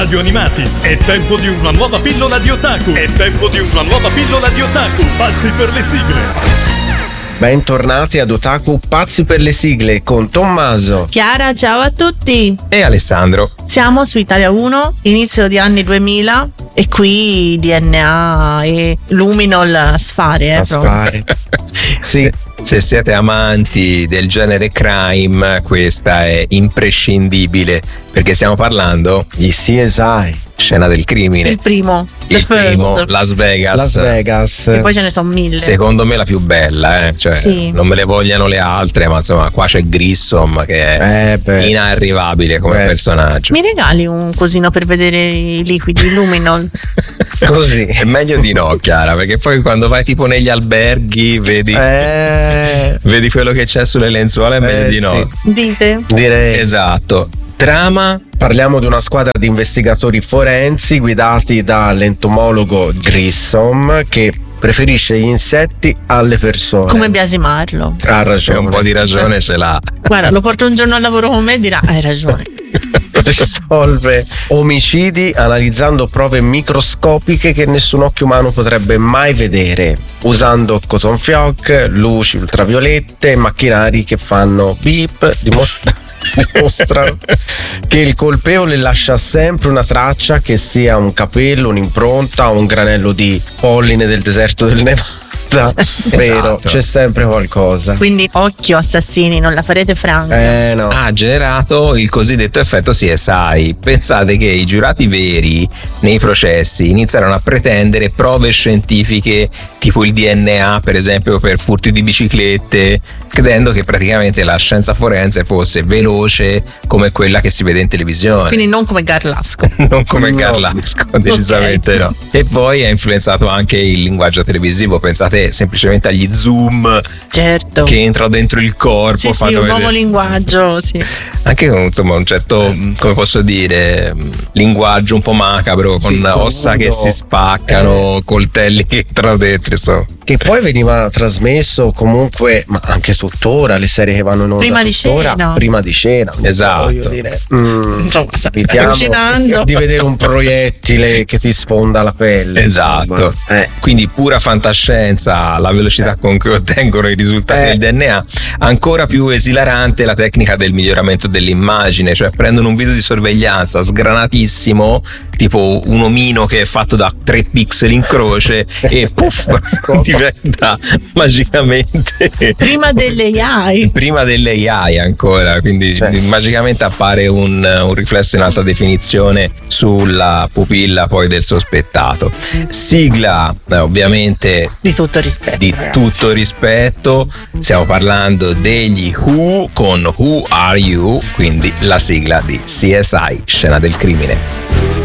radio animati. È tempo di una nuova pillola di otaku. Pazzi per le sigle. Bentornati ad Otaku Pazzi per le sigle con Tommaso, Chiara, ciao a tutti. E Alessandro. Siamo su Italia 1, inizio di anni 2000 e qui DNA e Luminol a sfare. a spare. Sì. Se siete amanti del genere crime, questa è imprescindibile, perché stiamo parlando Gli CSI, Scena del crimine. Il primo, Il primo, Las Vegas. Las Vegas. E poi ce ne sono 1000. Secondo me la più bella, cioè Sì. non me le vogliano le altre, ma insomma qua c'è Grissom che è inarrivabile come personaggio. Mi regali un cosino per vedere i liquidi Luminol? Così. È meglio di no, Chiara, perché poi quando vai tipo negli alberghi vedi quello che c'è sulle lenzuola, è meglio di no. Sì. Dite? Direi. Esatto. Trama. Parliamo di una squadra di investigatori forensi guidati dall'entomologo Grissom che preferisce gli insetti alle persone. Come biasimarlo? Ha C'è ragione. un po' di ragione, ce l'ha. Guarda, lo porto un giorno al lavoro con me e dirà hai ragione. Risolve omicidi analizzando prove microscopiche che nessun occhio umano potrebbe mai vedere, usando cotton fioc, luci ultraviolette, macchinari che fanno beep, dimostrano che il colpevole lascia sempre una traccia, che sia un capello, un'impronta o un granello di polline del deserto del Nevada. Vero, Esatto. c'è sempre qualcosa. Quindi occhio assassini, non la farete franca. No. Ha generato il cosiddetto effetto CSI. Pensate che i giurati veri nei processi iniziarono a pretendere prove scientifiche tipo il DNA, per esempio, per furti di biciclette, credendo che praticamente la scienza forense fosse veloce come quella che si vede in televisione. Quindi non come Garlasco. Non come No. Garlasco, decisamente no. E poi ha influenzato anche il linguaggio televisivo. Pensate semplicemente agli zoom Certo. che entrano dentro il corpo, Sì, fanno un vedere nuovo linguaggio, sì. anche con insomma un certo, come posso dire, linguaggio un po' macabro, con Sì, ossa che si spaccano, coltelli che entrano dentro, insomma. Che poi veniva trasmesso comunque, ma anche tuttora, le serie che vanno in onda Prima di tuttora, cena. prima di cena. Esatto. Voglio dire, Insomma, stai evitiamo cucinando. di vedere un proiettile che ti sfonda la pelle. Esatto. insomma. Quindi pura fantascienza, la velocità con cui ottengono i risultati del DNA. Ancora più esilarante la tecnica del miglioramento dell'immagine, cioè prendono un video di sorveglianza sgranatissimo, tipo un omino che è fatto da 3 pixel in croce e puff, diventa magicamente Prima delle AI. prima delle AI ancora, quindi Cioè. magicamente appare un riflesso in alta definizione sulla pupilla poi del sospettato. Sigla ovviamente Di tutto rispetto. di ragazzi. tutto rispetto, stiamo parlando degli Who con Who Are You, quindi la sigla di CSI, Scena del crimine.